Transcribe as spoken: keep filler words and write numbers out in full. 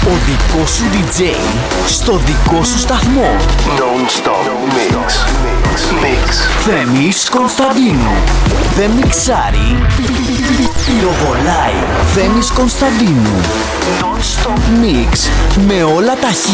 Ο δικός σου ντι τζέι στο δικό σου σταθμό. Non-stop mix. Mix. Θέμης Κωνσταντίνου. Δεν μιξάρει. Πυροβολάει. Θέμης Κωνσταντίνου. Non-stop mix. Με όλα τα